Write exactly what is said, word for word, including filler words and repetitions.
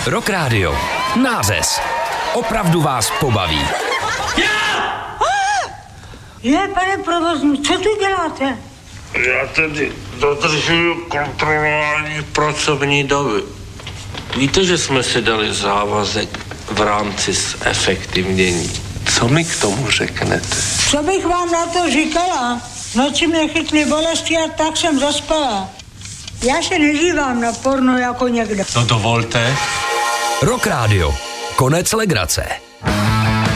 Rock Radio. Nářez. Opravdu vás pobaví. Je, pane provozní, co tu děláte? Já tedy dodržuju kontrolování pracovní doby. Víte, že jsme si dali závazek v rámci zefektivnění. Co mi k tomu řeknete? Co bych vám na to říkala? Noci mě chytly bolesti a tak jsem zaspala. Já se nedívám na porno jako někdo. No dovolte. Rock Radio. Konec legrace.